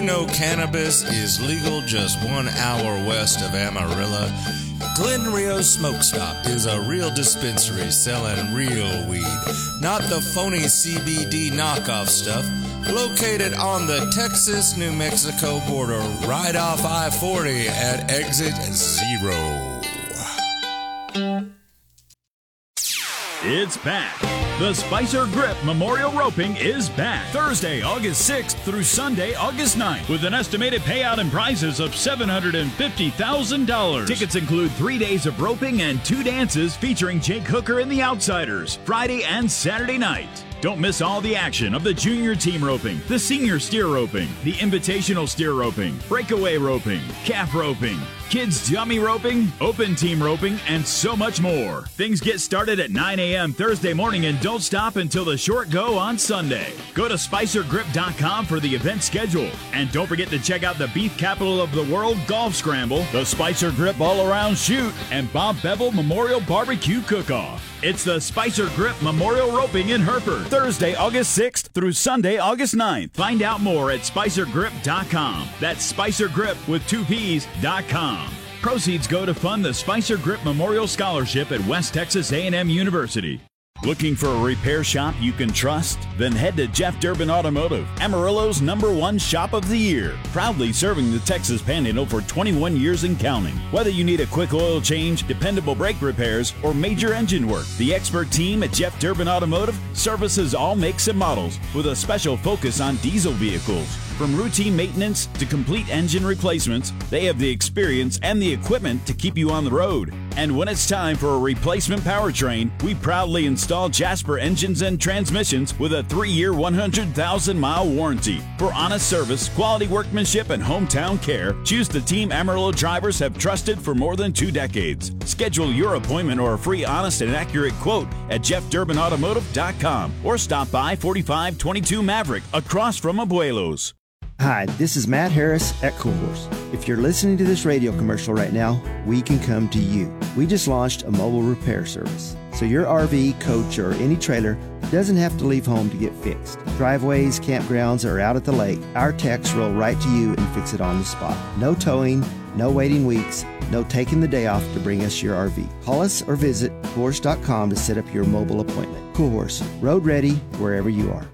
No cannabis is legal just 1 hour west of Amarillo. Glen Rio Smoke Stop is a real dispensary selling real weed, not the phony CBD knockoff stuff. Located on the Texas-New Mexico border, right off I-40 at exit 0. It's back. The Spicer Grip Memorial Roping is back. Thursday, August 6th through Sunday, August 9th, with an estimated payout and prizes of $750,000. Tickets include 3 days of roping and 2 dances featuring Jake Hooker and the Outsiders, Friday and Saturday night. Don't miss all the action of the junior team roping, the senior steer roping, the invitational steer roping, breakaway roping, calf roping, kids dummy roping, open team roping, and so much more. Things get started at 9 a.m. Thursday morning and don't stop until the short go on Sunday. Go to SpicerGrip.com for the event schedule. And don't forget to check out the Beef Capital of the World Golf Scramble, the Spicer Grip All-Around Shoot, and Bob Bevel Memorial Barbecue Cook-Off. It's the Spicer Grip Memorial Roping in Hereford, Thursday, August 6th through Sunday, August 9th. Find out more at SpicerGrip.com. That's Spicer Grip with 2 P's.com. Proceeds go to fund the Spicer Grip Memorial Scholarship at West Texas A&M University. Looking for a repair shop you can trust? Then head to Jeff Durbin Automotive, Amarillo's #1 shop of the year. Proudly serving the Texas Panhandle for 21 years and counting. Whether you need a quick oil change, dependable brake repairs, or major engine work, the expert team at Jeff Durbin Automotive services all makes and models with a special focus on diesel vehicles. From routine maintenance to complete engine replacements, they have the experience and the equipment to keep you on the road. And when it's time for a replacement powertrain, we proudly install Jasper engines and transmissions with a 3-year, 100,000-mile warranty. For honest service, quality workmanship, and hometown care, choose the team Amarillo drivers have trusted for more than 2 decades. Schedule your appointment or a free, honest, and accurate quote at JeffDurbinAutomotive.com or stop by 4522 Maverick across from Abuelos. Hi, this is Matt Harris at Cool Horse. If you're listening to this radio commercial right now, we can come to you. We just launched a mobile repair service, so your RV, coach, or any trailer doesn't have to leave home to get fixed. Driveways, campgrounds, or out at the lake, our techs roll right to you and fix it on the spot. No towing, no waiting weeks, no taking the day off to bring us your RV. Call us or visit coolhorse.com to set up your mobile appointment. Cool Horse, road ready wherever you are.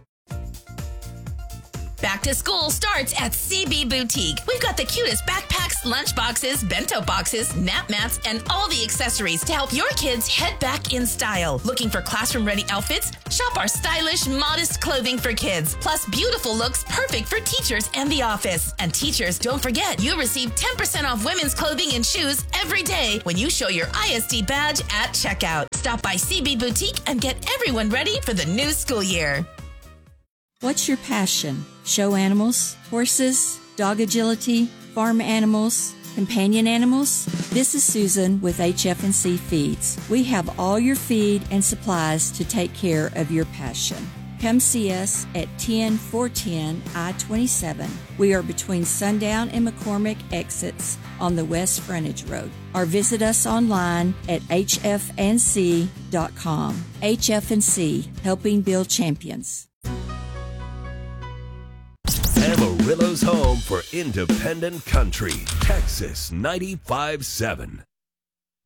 Back to school starts at CB Boutique. We've got the cutest backpacks, lunch boxes, bento boxes, nap mats, and all the accessories to help your kids head back in style. Looking for classroom-ready outfits? Shop our stylish, modest clothing for kids. Plus, beautiful looks perfect for teachers and the office. And teachers, don't forget, you receive 10% off women's clothing and shoes every day when you show your ISD badge at checkout. Stop by CB Boutique and get everyone ready for the new school year. What's your passion? Show animals, horses, dog agility, farm animals, companion animals? This is Susan with HF&C Feeds. We have all your feed and supplies to take care of your passion. Come see us at 10410 I-27. We are between Sundown and McCormick exits on the West Frontage Road. Or visit us online at hfnc.com. HF&C, helping build champions. Amarillo's home for independent country, Texas 95.7.